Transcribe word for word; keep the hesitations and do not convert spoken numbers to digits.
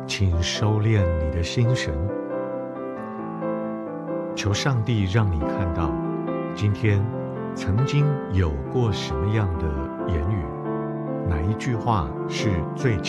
请收敛你的心神，求上帝让你看到今天曾经有过什么样的言语，哪一句话是最